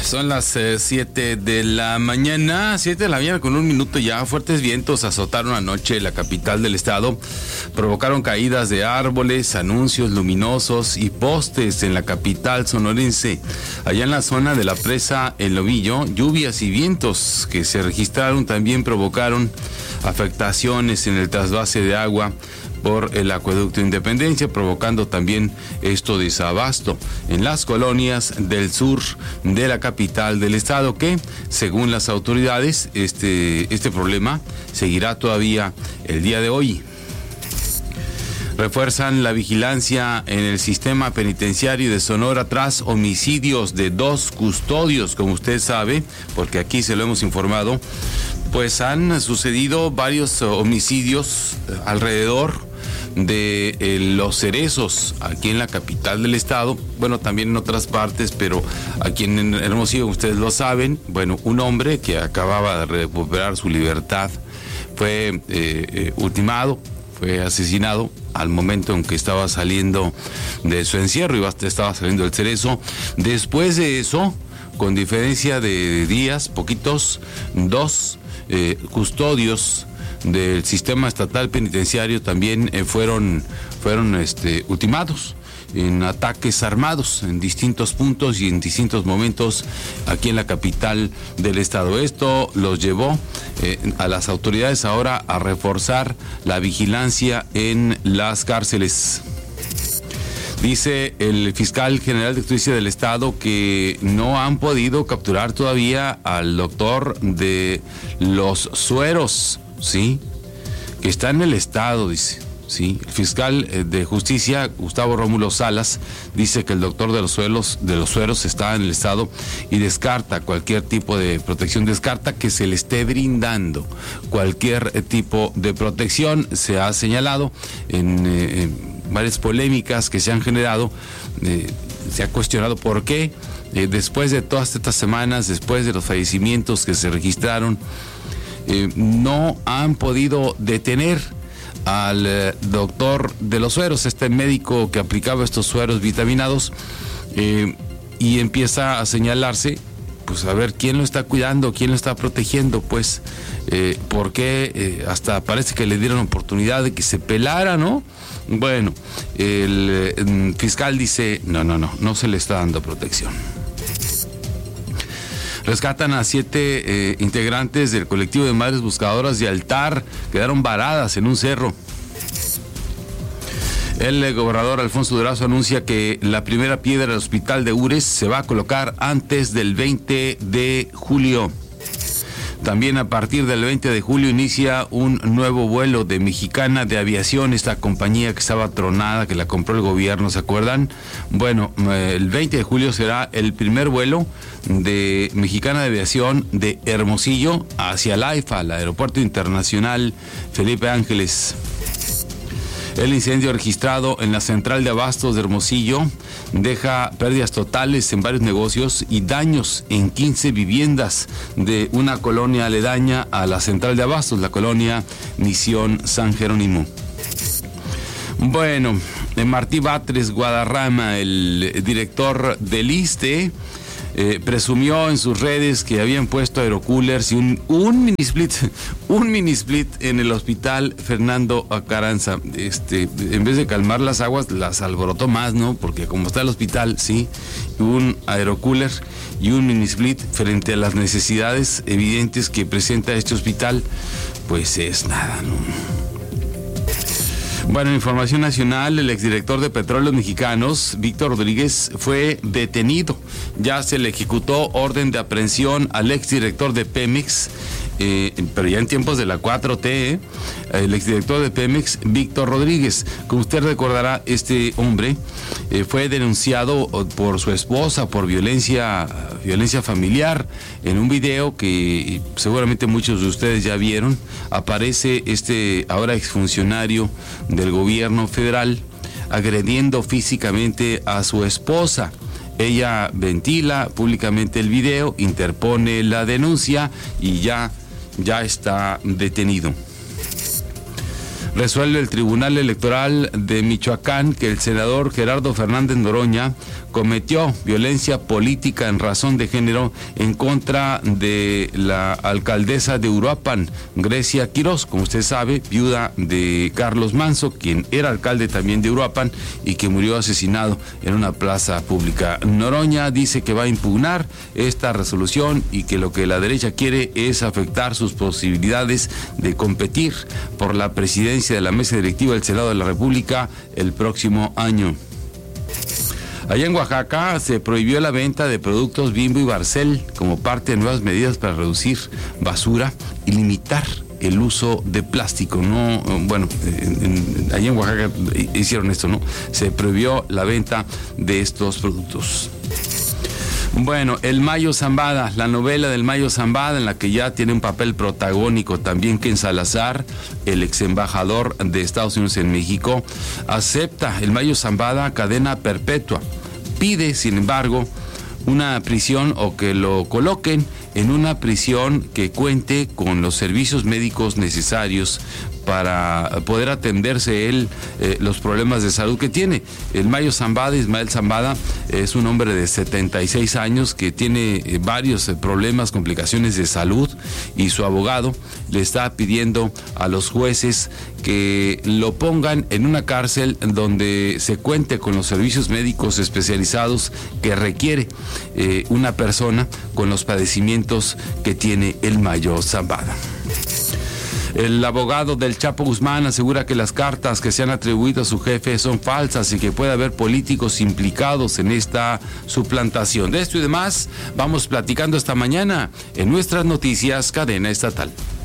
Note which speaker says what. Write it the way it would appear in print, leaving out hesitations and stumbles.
Speaker 1: Son las 7 de la mañana, 7 de la mañana con un minuto ya. Fuertes vientos azotaron anoche la capital del estado, provocaron caídas de árboles, anuncios luminosos y postes en la capital sonorense. Allá en la zona de la presa El Novillo, lluvias y vientos que se registraron también provocaron afectaciones en el trasvase de agua por el acueducto Independencia, provocando también esto desabasto en las colonias del sur de la capital del estado, que según las autoridades este problema seguirá todavía el día de hoy. Refuerzan la vigilancia en el sistema penitenciario de Sonora tras homicidios de 2 custodios, como usted sabe, porque aquí se lo hemos informado. Pues han sucedido varios homicidios alrededor de Los Cerezos, aquí en la capital del estado, bueno, también en otras partes, pero aquí en Hermosillo, ustedes lo saben, bueno, un hombre que acababa de recuperar su libertad fue ultimado, fue asesinado al momento en que estaba saliendo de su encierro, estaba saliendo del Cerezo. Después de eso, con diferencia de días, poquitos, 2 custodios del sistema estatal penitenciario también fueron ultimados en ataques armados en distintos puntos y en distintos momentos aquí en la capital del estado. Esto los llevó a las autoridades ahora a reforzar la vigilancia en las cárceles. Dice el fiscal general de justicia del estado que no han podido capturar todavía al doctor de Los Sueros, ¿sí? Que está en el estado, dice. Sí, el fiscal de justicia, Gustavo Rómulo Salas, dice que el doctor de los sueros está en el estado y descarta cualquier tipo de protección, descarta que se le esté brindando cualquier tipo de protección. Se ha señalado en varias polémicas que se han generado, se ha cuestionado por qué, después de todas estas semanas, después de los fallecimientos que se registraron, no han podido detener al doctor de los sueros, este médico que aplicaba estos sueros vitaminados, y empieza a señalarse, pues a ver quién lo está cuidando, quién lo está protegiendo, pues, porque hasta parece que le dieron oportunidad de que se pelara, ¿no? Bueno, el fiscal dice, no se le está dando protección. Rescatan a 7 integrantes del colectivo de Madres Buscadoras de Altar, quedaron varadas en un cerro. El gobernador Alfonso Durazo anuncia que la primera piedra del hospital de Ures se va a colocar antes del 20 de julio. También a partir del 20 de julio inicia un nuevo vuelo de Mexicana de Aviación, esta compañía que estaba tronada, que la compró el gobierno, ¿se acuerdan? Bueno, el 20 de julio será el primer vuelo de Mexicana de Aviación de Hermosillo hacia el AIFA, el Aeropuerto Internacional Felipe Ángeles. El incendio registrado en la central de abastos de Hermosillo deja pérdidas totales en varios negocios y daños en 15 viviendas de una colonia aledaña a la central de abastos, la colonia Misión San Jerónimo. Bueno, Martí Batres Guadarrama, el director del ISSSTE, presumió en sus redes que habían puesto aerocoolers y un mini split en el hospital Fernando Carranza. En vez de calmar las aguas, las alborotó más, ¿no? Porque como está el hospital, sí, un aerocooler y un mini split frente a las necesidades evidentes que presenta este hospital, pues es nada, ¿no? Bueno, información nacional, el exdirector de Petróleos Mexicanos, Víctor Rodríguez, fue detenido. Ya se le ejecutó orden de aprehensión al exdirector de Pemex, pero ya en tiempos de la 4T, el exdirector de Pemex, Víctor Rodríguez. Como usted recordará, este hombre fue denunciado por su esposa por violencia familiar. En un video que seguramente muchos de ustedes ya vieron, aparece ahora exfuncionario del gobierno federal agrediendo físicamente a su esposa. Ella ventila públicamente el video, interpone la denuncia y ya está detenido. Resuelve el Tribunal Electoral de Michoacán que el senador Gerardo Fernández Noroña cometió violencia política en razón de género en contra de la alcaldesa de Uruapan, Grecia Quirós, como usted sabe, viuda de Carlos Manzo, quien era alcalde también de Uruapan y que murió asesinado en una plaza pública. Noroña dice que va a impugnar esta resolución y que lo que la derecha quiere es afectar sus posibilidades de competir por la presidencia de la mesa directiva del Senado de la República el próximo año. Allá en Oaxaca se prohibió la venta de productos Bimbo y Barcel como parte de nuevas medidas para reducir basura y limitar el uso de plástico. No, bueno, allá en Oaxaca hicieron esto, ¿no? Se prohibió la venta de estos productos. Bueno, el Mayo Zambada, la novela del Mayo Zambada, en la que ya tiene un papel protagónico también Ken Salazar, el ex embajador de Estados Unidos en México, acepta el Mayo Zambada cadena perpetua. Pide, sin embargo, una prisión o que lo coloquen en una prisión que cuente con los servicios médicos necesarios para poder atenderse él los problemas de salud que tiene. El Mayo Zambada, Ismael Zambada, es un hombre de 76 años que tiene varios problemas, complicaciones de salud, y su abogado le está pidiendo a los jueces que lo pongan en una cárcel donde se cuente con los servicios médicos especializados que requiere una persona con los padecimientos que tiene el Mayo Zambada. El abogado del Chapo Guzmán asegura que las cartas que se han atribuido a su jefe son falsas y que puede haber políticos implicados en esta suplantación. De esto y demás vamos platicando esta mañana en nuestras noticias Cadena Estatal.